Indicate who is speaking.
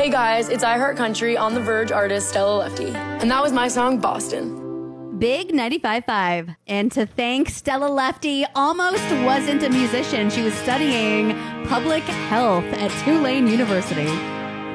Speaker 1: Hey guys, it's I Heart Country on The Verge artist Stella Lefty. And that was my song, Boston.
Speaker 2: Big 95.5. And to thank Stella Lefty, almost wasn't a musician. She was studying public health at Tulane University.